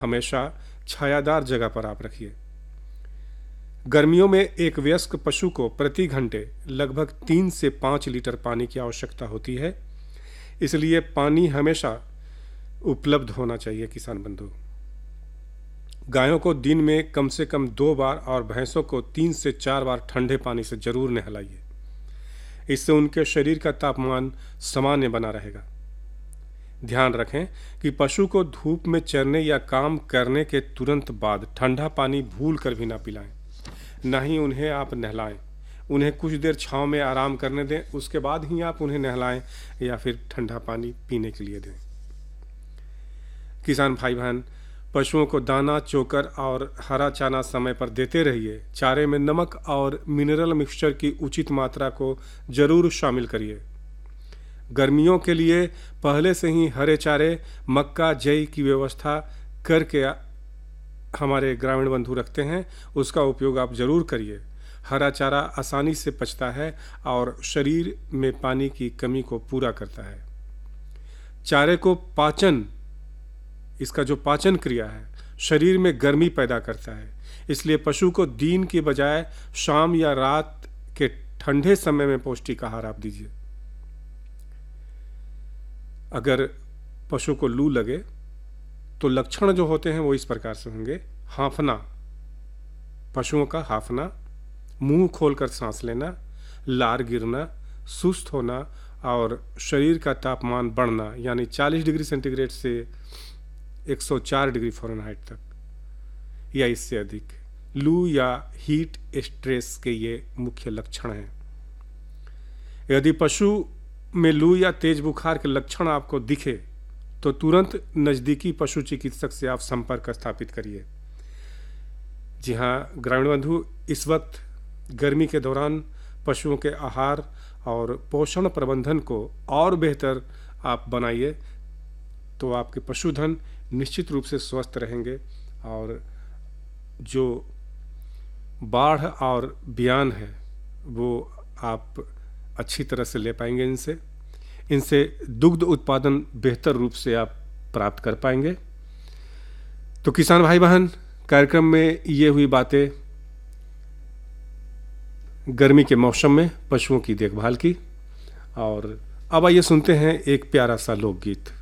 हमेशा छायादार जगह पर आप रखिए। गर्मियों में एक वयस्क पशु को प्रति घंटे लगभग 3 से 5 लीटर पानी की आवश्यकता होती है, इसलिए पानी हमेशा उपलब्ध होना चाहिए किसान बंधु। गायों को दिन में कम से कम 2 बार और भैंसों को 3 से 4 बार ठंडे पानी से जरूर नहलाइए। इससे उनके शरीर का तापमान सामान्य बना रहेगा। ध्यान रखें कि पशु को धूप में चरने या काम करने के तुरंत बाद ठंडा पानी भूल कर भी ना पिलाएं। ना ही उन्हें आप नहलाएं। उन्हें कुछ देर छांव में आराम करने दें, उसके बाद ही आप उन्हें नहलाएं या फिर ठंडा पानी पीने के लिए दें। किसान भाई बहन, पशुओं को दाना, चोकर और हरा चारा समय पर देते रहिए। चारे में नमक और मिनरल मिक्सचर की उचित मात्रा को जरूर शामिल करिए। गर्मियों के लिए पहले से ही हरे चारे, मक्का, जई की व्यवस्था करके हमारे ग्रामीण बंधु रखते हैं, उसका उपयोग आप जरूर करिए। हरा चारा आसानी से पचता है और शरीर में पानी की कमी को पूरा करता है। चारे को इसका जो पाचन क्रिया है शरीर में गर्मी पैदा करता है, इसलिए पशु को दिन की बजाय शाम या रात के ठंडे समय में पौष्टिक आहार आप दीजिए। अगर पशु को लू लगे तो लक्षण जो होते हैं वो इस प्रकार से होंगे। हांफना, पशुओं का हांफना, मुंह खोलकर सांस लेना, लार गिरना, सुस्त होना और शरीर का तापमान बढ़ना, यानी 40 डिग्री सेंटीग्रेड से 104 डिग्री फ़ारेनहाइट तक या इससे अधिक। लू या हीट स्ट्रेस के ये मुख्य लक्षण हैं। यदि पशु में लू या तेज बुखार के लक्षण आपको दिखे तो तुरंत नज़दीकी पशु चिकित्सक से आप संपर्क स्थापित करिए। जी हाँ ग्रामीण बंधु, इस वक्त गर्मी के दौरान पशुओं के आहार और पोषण प्रबंधन को और बेहतर आप बनाइए तो आपके पशुधन निश्चित रूप से स्वस्थ रहेंगे और जो बाढ़ और बियान है वो आप अच्छी तरह से ले पाएंगे। इनसे दुग्ध उत्पादन बेहतर रूप से आप प्राप्त कर पाएंगे। तो किसान भाई बहन, कार्यक्रम में ये हुई बातें गर्मी के मौसम में पशुओं की देखभाल की। और अब आइए सुनते हैं एक प्यारा सा लोकगीत।